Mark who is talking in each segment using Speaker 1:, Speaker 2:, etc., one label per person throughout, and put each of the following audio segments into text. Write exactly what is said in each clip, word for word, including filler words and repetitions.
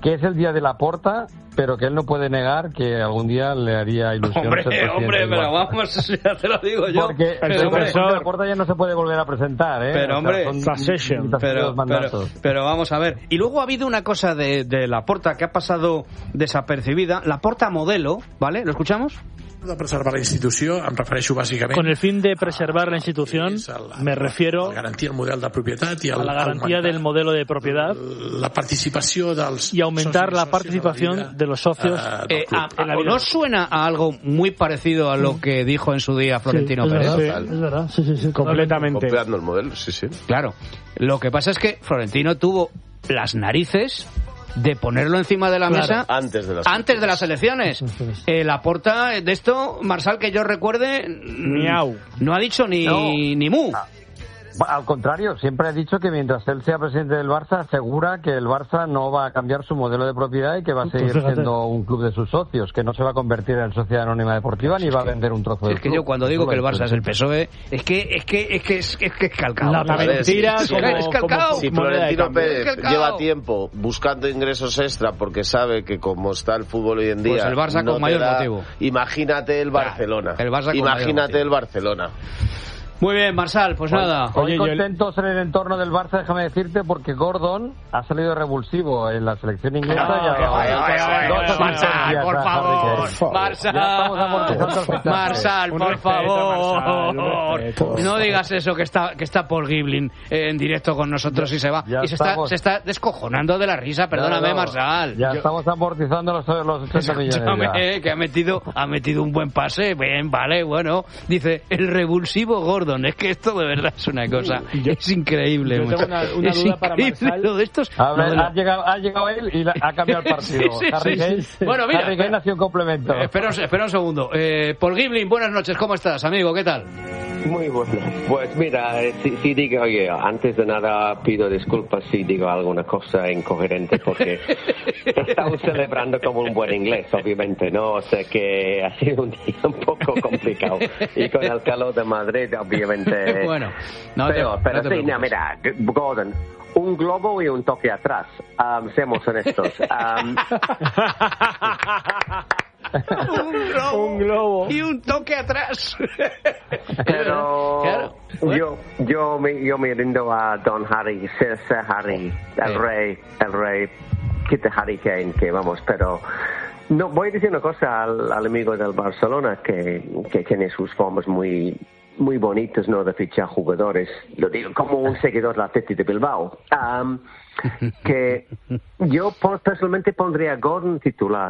Speaker 1: que es el día de Laporta, pero que él no puede negar que algún día le haría ilusión.
Speaker 2: Hombre,
Speaker 1: ser
Speaker 2: hombre, pero vamos, ya te lo digo yo.
Speaker 1: Porque el
Speaker 2: pero,
Speaker 1: profesor Laporta ya no se puede volver a presentar, ¿eh?
Speaker 2: Pero, hombre,
Speaker 1: o sea, son
Speaker 2: pero, pero, pero vamos a ver. Y luego ha habido una cosa de, de Laporta que ha pasado desapercibida. Laporta modelo, ¿vale? ¿Lo escuchamos?
Speaker 3: De preservar la institució, em refereixo bàsicament...
Speaker 4: Con el fin de preservar la institución, me refiero
Speaker 3: a garantir el model de propietat i
Speaker 4: a la garantía del modelo de propiedad
Speaker 3: la participació dels
Speaker 4: y aumentar la participación de los socios.
Speaker 2: Eh, a, a, ¿No suena a algo muy parecido a lo que dijo en su día Florentino
Speaker 4: sí,
Speaker 2: Pérez?
Speaker 4: Es verdad, sí, es verdad, sí, sí, sí, completamente.
Speaker 5: Copiando el modelo, sí, sí.
Speaker 2: Claro. Lo que pasa es que Florentino tuvo las narices de ponerlo encima de la
Speaker 5: claro,
Speaker 2: mesa
Speaker 5: antes de las,
Speaker 2: antes de las elecciones. Eh, Laporta, de esto, Marsal, que yo recuerde,
Speaker 4: Miau.
Speaker 2: no ha dicho ni,
Speaker 1: no.
Speaker 2: ni mu.
Speaker 1: Al contrario, siempre ha dicho que mientras él sea presidente del Barça, asegura que el Barça no va a cambiar su modelo de propiedad y que va a seguir
Speaker 4: pues
Speaker 1: siendo un club de sus socios, que no se va a convertir en sociedad anónima deportiva ni va a vender un trozo de
Speaker 2: Es que yo cuando digo que el Barça es el P S O E, es que es que es que es, es, que es calcado.
Speaker 4: La mentira,
Speaker 5: sí, sí,
Speaker 4: como,
Speaker 2: es calcado.
Speaker 5: Si Florentino Pérez
Speaker 2: es
Speaker 5: lleva tiempo buscando ingresos extra porque sabe que como está el fútbol hoy en día,
Speaker 2: pues el Barça
Speaker 5: no
Speaker 2: con mayor
Speaker 5: da,
Speaker 2: motivo.
Speaker 5: Imagínate el Barcelona.
Speaker 2: El Barça con
Speaker 5: imagínate el Barcelona.
Speaker 2: Muy bien, Marsal, pues
Speaker 1: hoy,
Speaker 2: nada.
Speaker 1: Hoy
Speaker 4: Oye,
Speaker 1: contentos yo... en el entorno del Barça, déjame decirte, porque Gordon ha salido revulsivo en la selección inglesa.
Speaker 2: No,
Speaker 1: ya
Speaker 2: no, no, no, Marsal, por favor. Marsal, Marsal, por favor. No digas eso, que está que está Paul Giblin en directo con nosotros y se va. Y se está, se está descojonando de la risa, perdóname, Marsal.
Speaker 1: Ya estamos amortizando los, los ochenta millones.
Speaker 2: Ya. Que ha metido, ha metido un buen pase. Bien, vale, bueno. Dice, el revulsivo Gordon. Es que esto de verdad es una cosa. Yo, es increíble.
Speaker 4: Yo tengo una, una
Speaker 2: es
Speaker 4: duda para Marsal.
Speaker 2: Lo de estos,
Speaker 1: a ver,
Speaker 2: no,
Speaker 1: ha, llegado, ha llegado él y la, ha cambiado el partido.
Speaker 2: Sí, sí,
Speaker 1: Harry
Speaker 2: sí,
Speaker 1: Kane,
Speaker 2: sí. Bueno, mira,
Speaker 1: Harry Kane ha sido un complemento.
Speaker 2: Eh, espera, espera un segundo. Eh, Paul Giblin, buenas noches. ¿Cómo estás, amigo? ¿Qué tal?
Speaker 6: Muy bueno. Pues mira, si, si digo, oye, antes de nada pido disculpas si digo alguna cosa incoherente porque estamos celebrando como un buen inglés, obviamente, ¿no? O sea que ha sido un día un poco complicado. Y con el calor de Madrid, obviamente...
Speaker 2: Bueno, no
Speaker 6: pero,
Speaker 2: te,
Speaker 6: pero
Speaker 2: no te
Speaker 6: sí, no, mira, Gordon, un globo y un toque atrás. Um, seamos honestos. Um,
Speaker 2: un, globo
Speaker 4: un globo
Speaker 2: y un toque atrás.
Speaker 6: Pero
Speaker 2: claro.
Speaker 6: yo yo me yo me rindo a Don Harry, Sir, Sir Harry, el sí. rey, el rey, quita Harry Kane, que vamos, pero no voy a decir una cosa al, al amigo del Barcelona que que tiene sus formas muy muy bonitas, ¿no? De fichar jugadores, lo digo como un seguidor del Athletic de Bilbao, um, que yo personalmente pondría a Gordon titular.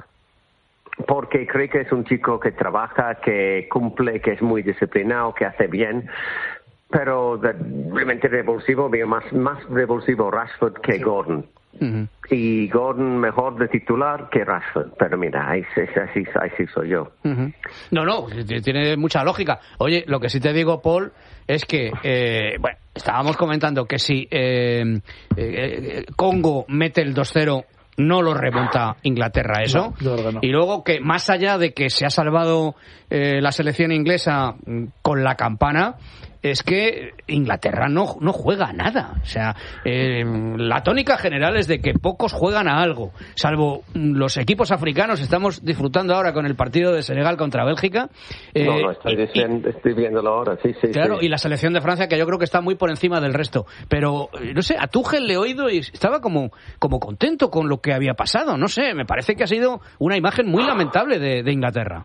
Speaker 6: Porque creo que es un chico que trabaja, que cumple, que es muy disciplinado, que hace bien, pero de, realmente revulsivo, veo más, más revulsivo Rashford que Gordon. Uh-huh. Y Gordon mejor de titular que Rashford, pero mira, ahí, así, así soy yo.
Speaker 2: Uh-huh. No, no, tiene mucha lógica. Oye, lo que sí te digo, Paul, es que, eh, bueno, estábamos comentando que si eh, eh, Congo mete el dos cero, no lo remonta Inglaterra eso.
Speaker 4: No, no.
Speaker 2: Y luego que más allá de que se ha salvado eh, la selección inglesa con la campana, es que Inglaterra no, no juega a nada. O sea, eh, la tónica general es de que pocos juegan a algo, salvo los equipos africanos. Estamos disfrutando ahora con el partido de Senegal contra Bélgica.
Speaker 6: Eh, no, no, estoy, diciendo, estoy viéndolo ahora, sí, sí.
Speaker 2: Claro,
Speaker 6: sí.
Speaker 2: Y la selección de Francia, que yo creo que está muy por encima del resto. Pero, no sé, a Tuchel le he oído y estaba como, como contento con lo que había pasado. No sé, me parece que ha sido una imagen muy lamentable de, de Inglaterra.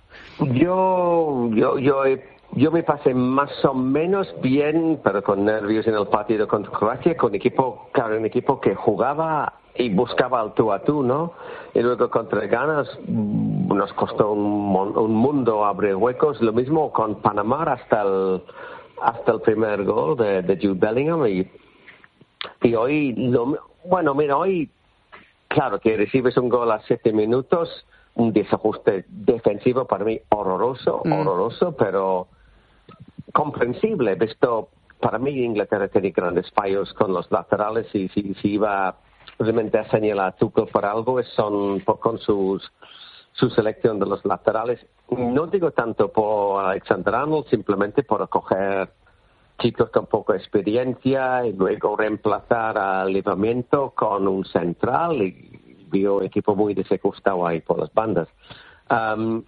Speaker 6: Yo, yo, yo he Yo me pasé más o menos bien, pero con nervios en el partido contra Croacia, con equipo, claro, un equipo que jugaba y buscaba al tú a tú, ¿no? Y luego contra Ghana nos costó un, un mundo abrir huecos. Lo mismo con Panamá hasta el hasta el primer gol de, de Jude Bellingham. Y, y hoy, lo, bueno, mira, hoy, claro, que recibes un gol a siete minutos, un desajuste defensivo para mí horroroso, mm. horroroso, pero comprensible, visto, para mí Inglaterra tiene grandes fallos con los laterales y si, si iba realmente a señalar a Tuchel por algo son por, con sus, su selección de los laterales. No digo tanto por Alexander Arnold, simplemente por acoger chicos con poca experiencia y luego reemplazar al Livramento con un central y vio un equipo muy desajustado ahí por las bandas. Um,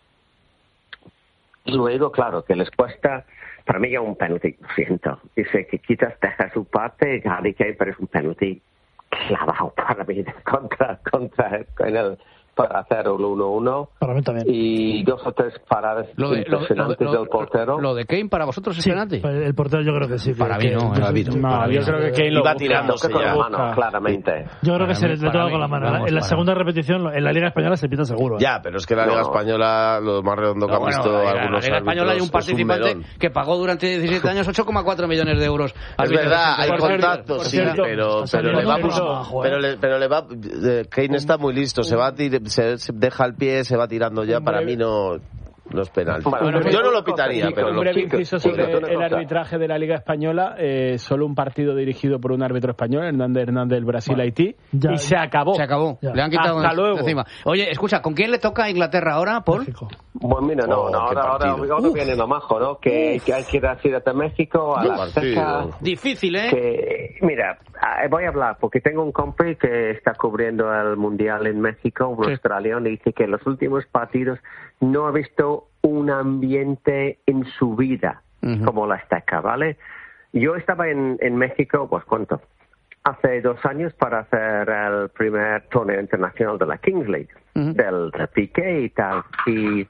Speaker 6: luego, claro, que les cuesta, para mí es un penalti, lo siento. Dice que quizás deja su parte, Harry Kane, pero es un penalti clavado para mí contra, contra en el, para hacer el uno uno.
Speaker 7: Para mí también.
Speaker 6: Y dos o tres paradas
Speaker 2: lo de,
Speaker 6: impresionantes
Speaker 2: lo, lo, lo,
Speaker 6: del portero.
Speaker 2: Lo de Kane para vosotros es
Speaker 7: sí,
Speaker 2: penalti.
Speaker 7: El portero yo creo que sí.
Speaker 2: Para
Speaker 7: que,
Speaker 2: mí no,
Speaker 7: que,
Speaker 2: para mí
Speaker 7: no.
Speaker 2: no.
Speaker 4: No, yo creo que Kane lo
Speaker 5: iba
Speaker 4: busca.
Speaker 5: tirándose
Speaker 6: con
Speaker 5: ya.
Speaker 6: la mano, claramente.
Speaker 7: Yo creo
Speaker 2: Para
Speaker 7: que se
Speaker 2: mí,
Speaker 7: le toca
Speaker 2: mí,
Speaker 7: con la mano.
Speaker 2: vamos,
Speaker 7: en la
Speaker 2: para
Speaker 7: segunda
Speaker 2: mí.
Speaker 7: repetición, en la Liga Española se pita seguro.
Speaker 5: Ya, pero es que la Liga
Speaker 6: No.
Speaker 5: Española, lo más redondo que
Speaker 2: No,
Speaker 5: han
Speaker 2: bueno,
Speaker 5: visto
Speaker 2: la, la,
Speaker 5: algunos
Speaker 2: la Liga Española hay un
Speaker 5: árbitros, es
Speaker 2: participante
Speaker 5: melón.
Speaker 2: que pagó durante diecisiete años ocho coma cuatro millones de euros.
Speaker 5: Es verdad, hay
Speaker 4: Por cierto,
Speaker 5: contactos,
Speaker 4: por
Speaker 5: sí,
Speaker 4: cierto,
Speaker 5: pero,
Speaker 7: está
Speaker 5: pero le
Speaker 7: saliendo
Speaker 5: vamos,
Speaker 7: muy bajo, ¿eh?
Speaker 5: pero le, pero le va, eh, Kane está muy listo, se va, a tir- se, se deja el pie, se va tirando ya, para mí no, no es penal.
Speaker 6: Bueno,
Speaker 5: Yo no lo pitaría, pero
Speaker 4: Un
Speaker 5: lo
Speaker 4: breve
Speaker 6: chicos,
Speaker 4: inciso
Speaker 6: chicos,
Speaker 4: sobre
Speaker 6: una
Speaker 4: el
Speaker 6: cosa.
Speaker 4: arbitraje de la Liga Española. Eh, solo un partido dirigido por un árbitro español, Hernández Hernández del Brasil-Haití,
Speaker 7: ya-
Speaker 4: y se acabó.
Speaker 2: Se acabó.
Speaker 7: Ya.
Speaker 2: Le han quitado
Speaker 4: Hasta
Speaker 2: de
Speaker 4: luego.
Speaker 2: encima. Oye, escucha, ¿con quién le toca a Inglaterra ahora, Paul?
Speaker 7: México.
Speaker 6: Bueno, mira, no,
Speaker 5: Oh,
Speaker 6: no,
Speaker 5: qué
Speaker 6: ahora, ahora,
Speaker 5: partido.
Speaker 6: ahora viene lo majo, ¿no? Que hay que, hay que ir a Ciudad de México, a
Speaker 5: Qué
Speaker 6: la Azteca.
Speaker 5: partido.
Speaker 2: Difícil, ¿eh?
Speaker 6: Que, mira, ah, voy a hablar porque tengo un compi que está cubriendo el Mundial en México, un
Speaker 2: Sí.
Speaker 6: australiano, y dice que en los últimos partidos no ha visto un ambiente en su vida
Speaker 2: Ujú.
Speaker 6: como la Azteca, ¿vale? Yo estaba en, en México, pues ¿cuánto? Hace dos años para hacer el primer torneo internacional de la Kings League,
Speaker 2: Ujú.
Speaker 6: del, del Piqué y tal, y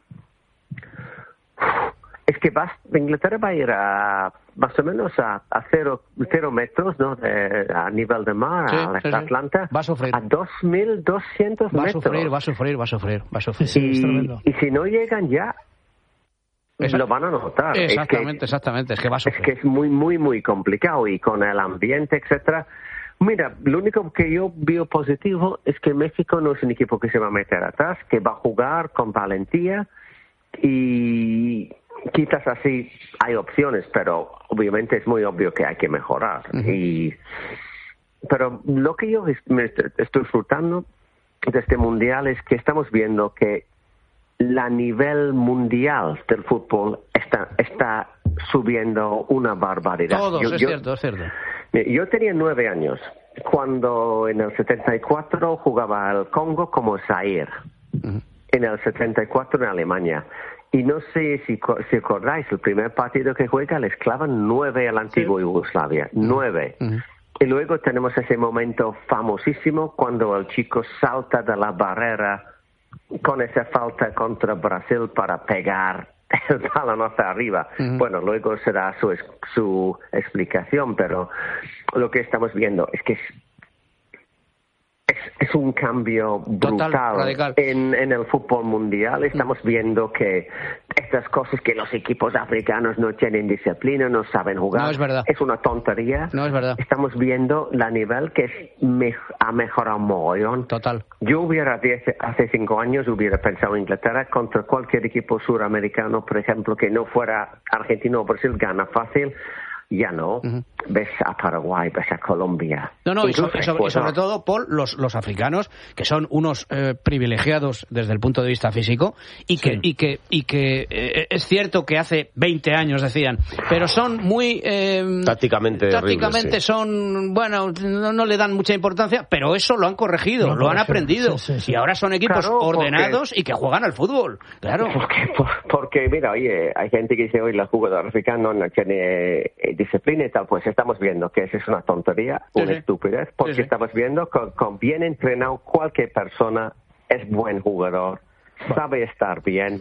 Speaker 6: es que vas, Inglaterra va a ir a más o menos a, a cero, cero metros, ¿no? De, a nivel de mar,
Speaker 2: Sí,
Speaker 6: a
Speaker 2: sí, sí.
Speaker 6: Atlanta,
Speaker 2: Va a sufrir.
Speaker 6: a dos mil doscientos
Speaker 2: Va a
Speaker 6: metros.
Speaker 2: sufrir, va a sufrir, va a sufrir, va a sufrir.
Speaker 7: Sí, es
Speaker 6: y,
Speaker 7: tremendo.
Speaker 6: y si no llegan ya,
Speaker 2: Esa-
Speaker 6: lo van a notar. Es que-
Speaker 2: Exactamente, exactamente, es que va a
Speaker 6: es
Speaker 2: sufrir.
Speaker 6: que es muy, muy, muy complicado y con el ambiente, etcétera. Mira, lo único que yo veo positivo es que México no es un equipo que se va a meter atrás, que va a jugar con valentía y quizás así hay opciones, pero obviamente es muy obvio que hay que mejorar. Y pero lo que yo es- me est- estoy disfrutando de este mundial es que estamos viendo que la nivel mundial del fútbol está está subiendo una barbaridad.
Speaker 2: Todos,
Speaker 6: Yo-
Speaker 2: es
Speaker 6: yo-
Speaker 2: cierto, es cierto.
Speaker 6: yo tenía nueve años cuando en el setenta y cuatro jugaba el Congo como Zaire,
Speaker 2: Ujú.
Speaker 6: en el setenta y cuatro en Alemania. Y no sé si, co- si acordáis, el primer partido que juega les clavan nueve al antiguo Yugoslavia, nueve.
Speaker 2: Ujú.
Speaker 6: Y luego tenemos ese momento famosísimo cuando el chico salta de la barrera con esa falta contra Brasil para pegar el balón hacia arriba.
Speaker 2: Ujú.
Speaker 6: Bueno, luego será su, ex- su explicación, pero lo que estamos viendo es que es, es, es un cambio
Speaker 2: Total,
Speaker 6: brutal
Speaker 2: radical.
Speaker 6: en, en el fútbol mundial. Estamos viendo que estas cosas que los equipos africanos no tienen disciplina, no saben jugar,
Speaker 2: No, es verdad.
Speaker 6: una tontería.
Speaker 2: No, es verdad.
Speaker 6: Estamos viendo la nivel que es me- ha mejorado mogollón.
Speaker 2: Total.
Speaker 6: Yo hubiera, diez- hace cinco años, hubiera pensado Inglaterra contra cualquier equipo suramericano, por ejemplo, que no fuera Argentina o Brasil, gana fácil. Ya no.
Speaker 2: Ujú.
Speaker 6: Ves a Paraguay, ves a Colombia.
Speaker 2: No, no, y,
Speaker 6: Incluso
Speaker 2: sobre, y sobre- y
Speaker 6: Ecuador.
Speaker 2: sobre todo, Paul, los, los africanos, que son unos eh, privilegiados desde el punto de vista físico, y que,
Speaker 7: Sí.
Speaker 2: y que, y que eh, es cierto que hace veinte años decían, pero son muy... eh,
Speaker 5: Tácticamente
Speaker 2: tácticamente
Speaker 5: horribles, sí.
Speaker 2: son, bueno, no, no le dan mucha importancia, pero eso lo han corregido,
Speaker 7: Lo
Speaker 2: lo,
Speaker 7: han
Speaker 2: han
Speaker 7: corregido,
Speaker 2: aprendido,
Speaker 7: sí, sí, sí.
Speaker 2: y ahora son equipos
Speaker 6: Claro, porque-
Speaker 2: ordenados y que juegan al fútbol, claro.
Speaker 6: Porque, por- porque, mira, oye, hay gente que dice, oye, el jugador africano no tiene eh, disciplina y tal, pues estamos viendo que eso es una tontería,
Speaker 2: Sí,
Speaker 6: una
Speaker 2: sí.
Speaker 6: estupidez, porque
Speaker 2: Sí, sí.
Speaker 6: estamos viendo que con bien entrenado cualquier persona es buen jugador, sabe estar bien.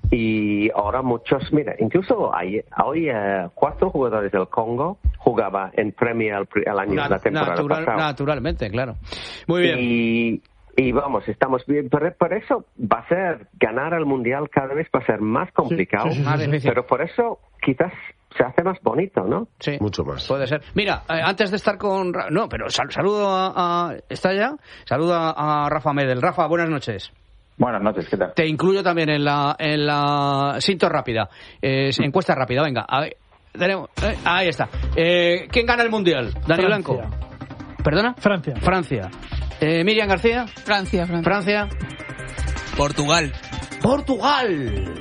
Speaker 6: Y ahora muchos, mira, incluso hay, hoy eh, cuatro jugadores del Congo jugaba en Premier el, pri- el año
Speaker 2: Na-
Speaker 6: la temporada
Speaker 2: natural-
Speaker 6: pasada.
Speaker 2: naturalmente, claro. Muy bien.
Speaker 6: Y, y vamos, estamos bien. Por, por eso va a ser, ganar el Mundial cada vez va a ser más complicado.
Speaker 7: sí, sí, sí,
Speaker 2: Más difícil.
Speaker 6: Pero por eso quizás se hace más bonito, ¿no?
Speaker 2: Sí.
Speaker 5: Mucho más.
Speaker 2: Puede ser. Mira, eh, antes de estar con... Ra- No, pero sal- saludo a, a- ¿Está ya? Saludo a, a Rafa Medel. Rafa, buenas noches.
Speaker 8: Buenas noches, ¿qué tal?
Speaker 2: Te incluyo también en la, en la Sinto rápida. Eh, encuesta rápida, venga. A ver, tenemos, eh, ahí está. Eh, ¿Quién gana el Mundial? Dani
Speaker 7: Francia.
Speaker 2: Blanco. ¿Perdona?
Speaker 7: Francia.
Speaker 2: Francia. Eh, Miriam García.
Speaker 9: Francia, Francia.
Speaker 2: Francia.
Speaker 9: Portugal.
Speaker 2: Portugal.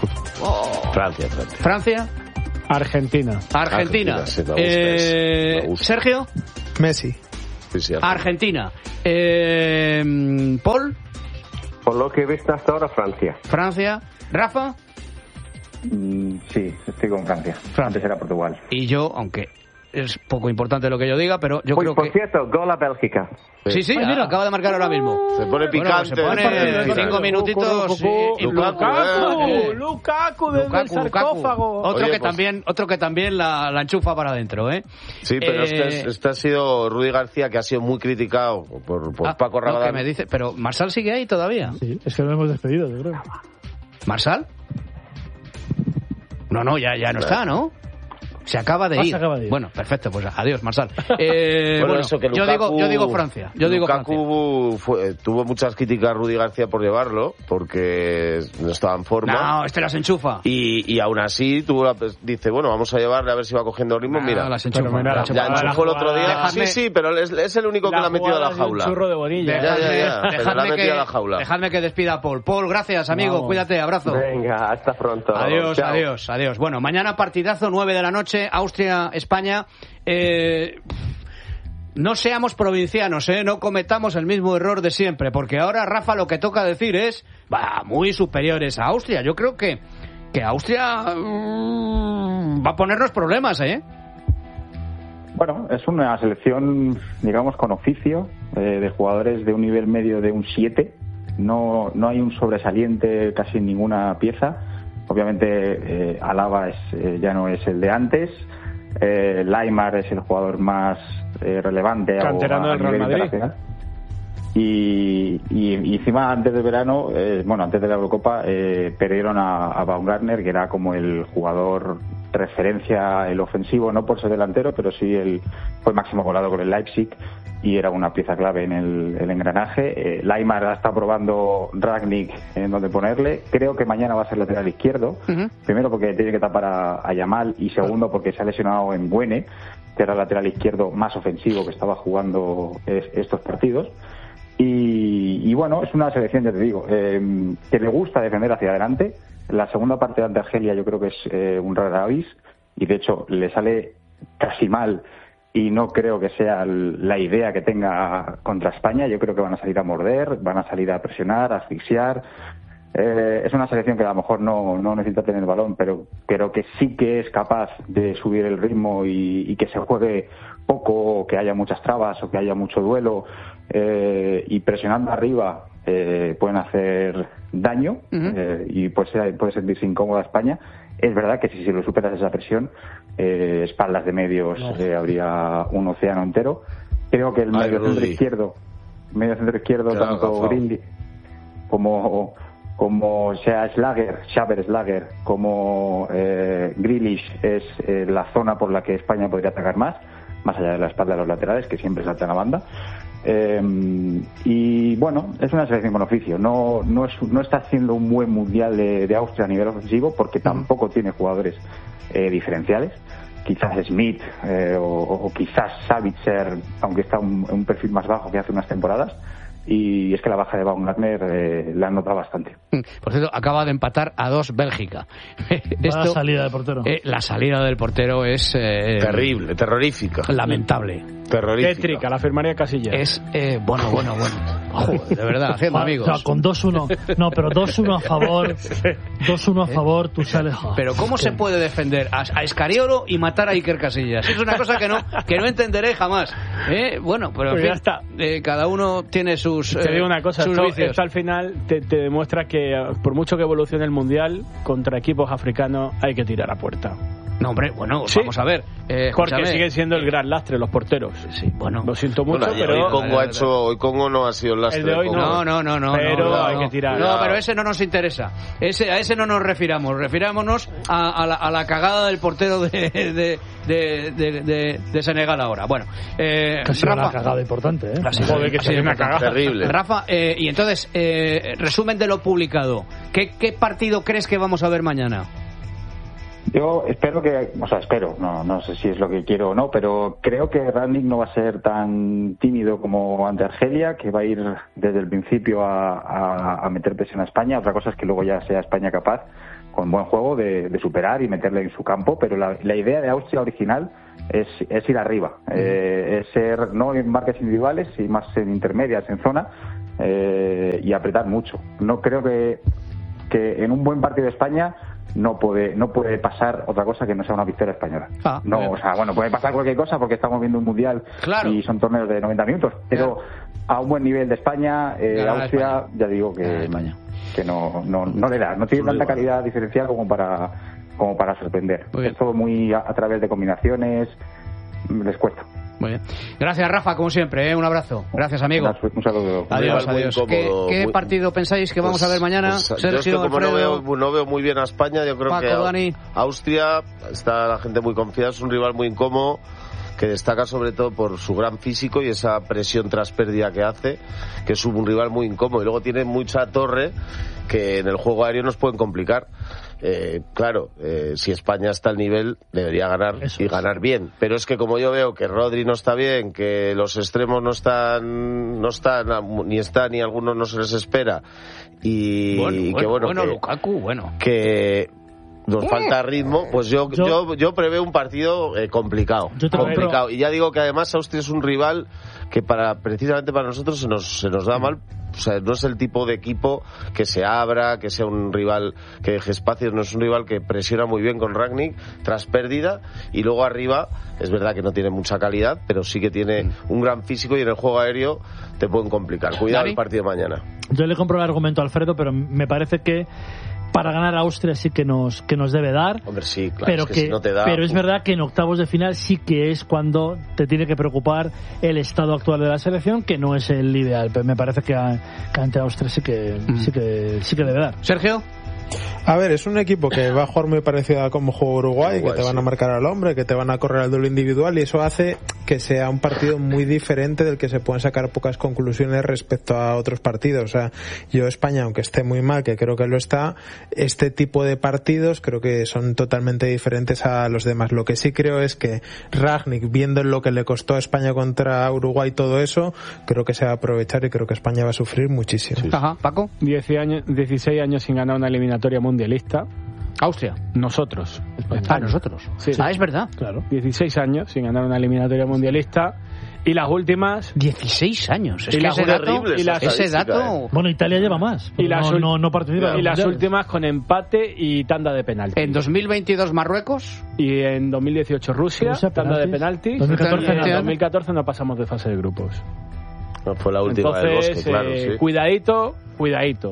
Speaker 2: Oh.
Speaker 5: Francia, Francia.
Speaker 2: Francia.
Speaker 4: Argentina.
Speaker 2: Argentina.
Speaker 5: Argentina, sí, me gusta
Speaker 2: Eh,
Speaker 5: eso, me gusta.
Speaker 2: Sergio.
Speaker 10: Messi.
Speaker 5: Sí, sí,
Speaker 2: Argentina. Eh, Paul.
Speaker 6: Por lo que he visto hasta ahora, Francia.
Speaker 2: Francia. Rafa.
Speaker 8: Mm, sí, estoy con Francia. Francia. Antes era Portugal.
Speaker 2: Y yo, aunque es poco importante lo que yo diga, pero yo
Speaker 6: Uy,
Speaker 2: creo
Speaker 6: por
Speaker 2: que...
Speaker 6: Por cierto, gol a Bélgica.
Speaker 2: Sí, sí, Ay, mira, acaba de marcar ahora mismo.
Speaker 5: Se pone picante.
Speaker 2: Bueno, se pone cinco minutitos.
Speaker 4: Sí, Lukaku, eh. Lukaku desde Lukaku, el sarcófago.
Speaker 2: Lukaku. Otro,
Speaker 5: Oye,
Speaker 2: que
Speaker 5: pues...
Speaker 2: también, otro que también la, la enchufa para adentro, ¿eh?
Speaker 5: Sí, pero
Speaker 2: eh...
Speaker 5: este, es, este ha sido Rudy García, que ha sido muy criticado por, por
Speaker 2: ah,
Speaker 5: Paco Rabadán.
Speaker 2: No, que me dice, pero ¿Marsal sigue ahí todavía?
Speaker 7: Sí, es que lo hemos despedido, yo creo.
Speaker 2: ¿Marsal? No, no, ya, ya no está, ¿no? Se acaba de, ah, ir. Se acaba de ir. Bueno, perfecto, pues adiós, Marsal. Eh,
Speaker 5: bueno,
Speaker 2: bueno
Speaker 5: eso que Lukaku,
Speaker 2: yo digo, yo digo Francia. Yo digo
Speaker 5: Lukaku
Speaker 2: Francia.
Speaker 5: Fue, tuvo muchas críticas a Rudy García por llevarlo, porque no estaba en forma.
Speaker 2: No, este las enchufa.
Speaker 5: Y, y aún así tuvo la, dice, bueno, vamos a llevarle a ver si va cogiendo ritmo. No, mira,
Speaker 2: las enchufa.
Speaker 5: Mira, la, ya enchufó el otro día.
Speaker 2: Dejadme,
Speaker 5: sí, sí, pero es, es el único que la ha metido a la jaula.
Speaker 4: Un churro de bonilla.
Speaker 5: Ya, ya, ya.
Speaker 2: Dejadme, que, a la jaula. dejadme que despida a Paul. Paul, gracias, amigo. Vamos. Cuídate, abrazo.
Speaker 6: Venga, hasta pronto.
Speaker 2: Adiós,
Speaker 6: Chao.
Speaker 2: adiós, adiós. Bueno, mañana partidazo, nueve de la noche, Austria, España. Eh, no seamos provincianos, ¿eh? No cometamos el mismo error de siempre, porque ahora, Rafa, lo que toca decir es, va, muy superiores a Austria. Yo creo que, que Austria mmm, va a ponernos problemas, ¿eh?
Speaker 8: Bueno, es una selección, digamos, con oficio, eh, de jugadores de un nivel medio de un siete. No, no hay un sobresaliente casi en ninguna pieza. Obviamente, eh, Alaba es, eh, ya no es el de antes. Eh, Laimar es el jugador más eh, relevante
Speaker 4: canterano del Real Madrid.
Speaker 8: Y, y, y encima antes del verano, eh, bueno, antes de la Eurocopa, eh, perdieron a, a Baumgartner, que era como el jugador referencia, el ofensivo, no por ser delantero, pero sí el, fue máximo goleador con el Leipzig y era una pieza clave en el, el engranaje. Eh, Laimar está probando Rangnick en donde ponerle. Creo que mañana va a ser lateral izquierdo. Uh-huh. Primero porque tiene que tapar a, a Yamal y segundo porque se ha lesionado en Buene, que era el lateral izquierdo más ofensivo que estaba jugando es, estos partidos. Y, y bueno, es una selección, ya te digo, eh, que le gusta defender hacia adelante. La segunda parte ante Argelia yo creo que es eh, un rara avis y de hecho le sale casi mal y no creo que sea la idea que tenga contra España. Yo creo que van a salir a morder, van a salir a presionar, a asfixiar. Eh, es una selección que a lo mejor no, no necesita tener el balón, pero creo que sí que es capaz de subir el ritmo y, y que se juegue poco, o que haya muchas trabas o que haya mucho duelo, eh, y presionando arriba eh, pueden hacer daño. Uh-huh. eh, y puede, ser, puede sentirse incómoda España. Es verdad que si se lo superas esa presión, eh, espaldas de medios, no. eh, habría un océano entero. Creo que el medio Ay, centro izquierdo, medio centro izquierdo, Qué tanto Greenly como como sea Schlager, Xaver Schlager, como eh, Grealish es eh, la zona por la que España podría atacar más, más allá de la espalda de los laterales, que siempre saltan a banda. Eh, y bueno, es una selección con oficio. No, no, es, no está haciendo un buen mundial de, de Austria a nivel ofensivo porque tampoco tiene jugadores eh, diferenciales. Quizás Smith eh, o, o quizás Savitzer, aunque está un, un perfil más bajo que hace unas temporadas. Y es que la baja de Baumgartner eh, la han notado bastante.
Speaker 2: Por cierto, acaba de empatar a dos Bélgica.
Speaker 7: Esto, la salida del portero.
Speaker 2: Eh, la salida del portero es... Eh,
Speaker 5: terrible, terrorífica.
Speaker 2: Lamentable.
Speaker 5: Terrorífica.
Speaker 4: Tétrica, la firmaría Casillas.
Speaker 2: Es, eh, bueno, bueno, bueno. Joder, de verdad, haciendo amigos.
Speaker 7: O sea, con dos uno. No, pero dos uno a favor. dos uno a favor, tú sales...
Speaker 2: Pero ¿cómo se puede defender a, a Escariolo y matar a Iker Casillas? Es una cosa que no, que no entenderé jamás. ¿Eh? Bueno, pero en
Speaker 4: pues
Speaker 2: fin,
Speaker 4: ya está.
Speaker 2: Eh, cada uno tiene sus...
Speaker 4: Te digo una cosa,
Speaker 2: sus
Speaker 4: esto,
Speaker 2: vicios.
Speaker 4: esto al final te, te demuestra que por mucho que evolucione el Mundial, contra equipos africanos hay que tirar a puerta.
Speaker 2: No, hombre, bueno,
Speaker 4: sí,
Speaker 2: vamos a ver. Eh,
Speaker 4: porque siguen siendo el gran lastre los porteros.
Speaker 2: Sí, bueno.
Speaker 4: Lo siento mucho,
Speaker 5: bueno,
Speaker 4: pero...
Speaker 5: Hoy Congo, ha hecho, hoy Congo no ha sido el lastre.
Speaker 4: El de hoy
Speaker 5: de
Speaker 2: no, no, no, no.
Speaker 4: Pero
Speaker 2: no, no,
Speaker 4: hay
Speaker 2: no.
Speaker 4: que tirar.
Speaker 2: No, pero ese no nos interesa. Ese, a ese no nos refiramos. Refirámonos a, a, la, a la cagada del portero de, de, de, de, de, de Senegal ahora. Bueno, eh,
Speaker 7: casi
Speaker 2: Rafa,
Speaker 7: una cagada importante, ¿eh?
Speaker 2: Casi,
Speaker 4: Joder, que sea una cagada.
Speaker 5: Terrible.
Speaker 2: Rafa, eh, y entonces, eh, resumen de lo publicado. ¿Qué, ¿Qué partido crees que vamos a ver mañana?
Speaker 8: Yo espero que, o sea, espero, no, no sé si es lo que quiero o no, pero creo que Rangnick no va a ser tan tímido como ante Argelia, que va a ir desde el principio a, a, a meter presión a España. Otra cosa es que luego ya sea España capaz, con buen juego, de, de superar y meterle en su campo, pero la, la idea de Austria original es, es ir arriba, eh, es ser no en marcas individuales, y más en intermedias, en zona, eh, y apretar mucho. No creo que, que en un buen partido de España no puede no puede pasar otra cosa que no sea una victoria española. Ah, no, bien. O sea, bueno, puede pasar cualquier cosa porque estamos viendo un mundial, claro, y son torneos de noventa minutos, pero a un buen nivel de España, eh, Austria, España. ya digo que, que no, no, no le da, no tiene tanta calidad diferencial como para como para sorprender. Es todo muy a, a través de combinaciones, les cuesta.
Speaker 2: Muy bien. Gracias, Rafa, como siempre, ¿eh? Un abrazo. Gracias, amigo.
Speaker 8: Un saludo.
Speaker 2: Adiós, adiós. ¿Qué, ¿Qué partido pensáis que vamos pues, a ver mañana?
Speaker 5: Pues,
Speaker 2: Sergio,
Speaker 5: yo es que como
Speaker 2: Alfredo,
Speaker 5: no veo, no veo muy bien a España, yo creo
Speaker 2: Paco,
Speaker 5: que a,
Speaker 2: Dani.
Speaker 5: Austria está la gente muy confiada, es un rival muy incómodo, que destaca sobre todo por su gran físico y esa presión tras pérdida que hace, que es un rival muy incómodo. Y luego tiene mucha torre que en el juego aéreo nos pueden complicar. Eh, claro, eh, si España está al nivel, debería ganar Eso y ganar es. bien. Pero es que como yo veo que Rodri no está bien, que los extremos no están, no están, ni están, ni algunos no se les espera, y,
Speaker 2: bueno,
Speaker 5: y
Speaker 2: bueno,
Speaker 5: que bueno,
Speaker 2: bueno
Speaker 5: que,
Speaker 2: Lukaku, bueno.
Speaker 5: que nos falta ritmo, pues yo yo, yo, yo preveo un partido eh, complicado, complicado. Y ya digo que además Austria es un rival que para precisamente para nosotros se nos se nos da mal. O sea, no es el tipo de equipo que se abra, que sea un rival que deje espacios, no es un rival que presiona muy bien con Rangnick tras pérdida, y luego arriba es verdad que no tiene mucha calidad, pero sí que tiene un gran físico y en el juego aéreo te pueden complicar. Cuidado el partido de mañana.
Speaker 7: Yo le compro el argumento a Alfredo, pero me parece que para ganar a Austria sí que nos que nos debe dar.
Speaker 5: Hombre, sí, claro,
Speaker 7: pero
Speaker 5: es que,
Speaker 7: que
Speaker 5: si no te da,
Speaker 7: pero es
Speaker 5: uf.
Speaker 7: verdad que en octavos de final sí que es cuando te tiene que preocupar el estado actual de la selección, que no es el ideal, pero me parece que, a, que ante Austria sí que mm. sí que sí que debe dar.
Speaker 2: Sergio.
Speaker 10: A ver, es un equipo que va a jugar muy parecido a como juega Uruguay, Uruguay que te van a marcar al hombre, que te van a correr al duelo individual, y eso hace que sea un partido muy diferente del que se pueden sacar pocas conclusiones respecto a otros partidos. O sea, yo España, aunque esté muy mal, que creo que lo está, este tipo de partidos creo que son totalmente diferentes a los demás. Lo que sí creo es que Rangnick, viendo lo que le costó a España contra Uruguay todo eso, creo que se va a aprovechar y creo que España va a sufrir muchísimo.
Speaker 4: Sí.
Speaker 2: Ajá, Paco.
Speaker 4: dieciséis años sin ganar una eliminatoria mundialista.
Speaker 2: Austria.
Speaker 4: Nosotros.
Speaker 2: Ah, nosotros.
Speaker 4: Sí.
Speaker 2: Ah, es verdad.
Speaker 4: Claro. dieciséis años sin ganar una eliminatoria mundialista. Y las últimas...
Speaker 2: dieciséis años. Es
Speaker 4: y
Speaker 2: que
Speaker 4: las
Speaker 2: ese dato...
Speaker 4: Y las,
Speaker 2: ese dato...
Speaker 7: Eh. Bueno, Italia lleva más.
Speaker 4: Y las,
Speaker 7: no, no, no participa.
Speaker 4: Y las últimas con empate y tanda de penaltis.
Speaker 2: En dos mil veintidós Marruecos.
Speaker 4: Y en dos mil dieciocho Rusia, Rusia tanda de penaltis.
Speaker 7: dos mil catorce,
Speaker 4: y en dos mil catorce no pasamos de fase de grupos.
Speaker 5: No, fue la última
Speaker 4: Entonces,
Speaker 5: del Bosque, claro,
Speaker 4: eh,
Speaker 5: sí.
Speaker 4: Cuidadito, cuidadito.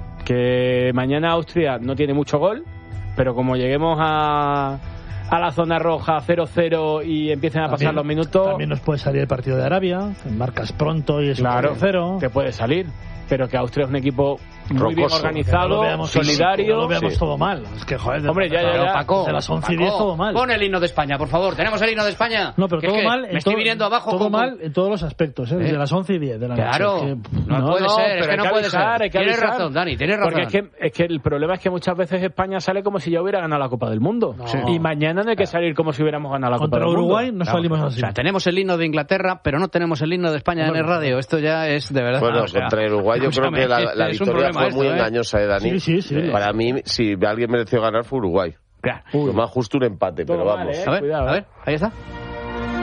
Speaker 4: Que mañana Austria no tiene mucho gol, pero como lleguemos a... a la zona roja cero cero y empiecen a pasar
Speaker 7: también,
Speaker 4: los minutos,
Speaker 7: también nos puede salir el partido de Arabia, marcas pronto y es
Speaker 4: claro,
Speaker 7: un cero.
Speaker 4: te puede salir, pero que Austria es un equipo muy
Speaker 5: Rocoso,
Speaker 4: bien organizado,
Speaker 7: no veamos,
Speaker 4: solidario.
Speaker 7: No lo veamos
Speaker 4: sí.
Speaker 7: todo mal. Es que, joder,
Speaker 4: hombre, ya, ya, ya.
Speaker 2: Paco,
Speaker 7: de las once y diez todo mal.
Speaker 2: Pon el himno de España, por favor. Tenemos el himno de España.
Speaker 7: No, pero todo mal.
Speaker 2: Me estoy
Speaker 7: todo,
Speaker 2: viniendo abajo.
Speaker 7: Todo
Speaker 2: con...
Speaker 7: mal en todos los aspectos, ¿eh? Desde ¿Eh? las once y diez de la noche.
Speaker 2: Claro.
Speaker 7: Es que,
Speaker 2: no, no puede
Speaker 4: no,
Speaker 2: ser. Es que no
Speaker 4: que
Speaker 2: puede
Speaker 4: avisar,
Speaker 2: ser. Tienes razón, Dani. Tienes razón.
Speaker 4: Porque es que, es que el problema es que muchas veces España sale como si ya hubiera ganado la Copa del Mundo. No. Sí. Y mañana no hay que salir como si hubiéramos ganado la Copa del Mundo.
Speaker 7: Contra Uruguay no salimos
Speaker 2: no,
Speaker 7: así.
Speaker 2: O sea, tenemos el himno de Inglaterra, pero no tenemos el himno de España bueno, en el radio. Esto ya es de verdad.
Speaker 5: Bueno,
Speaker 2: o sea,
Speaker 5: contra Uruguay yo creo que la, la victoria fue
Speaker 2: esto,
Speaker 5: muy
Speaker 2: ¿eh?
Speaker 5: engañosa, ¿eh, Dani?
Speaker 7: Sí, sí, sí.
Speaker 5: Para mí, si alguien mereció ganar fue Uruguay.
Speaker 2: Claro.
Speaker 5: Lo más justo un empate,
Speaker 4: todo
Speaker 5: pero
Speaker 4: mal,
Speaker 5: vamos.
Speaker 4: ¿eh?
Speaker 2: A ver,
Speaker 4: Cuidado,
Speaker 2: a ver, ahí está.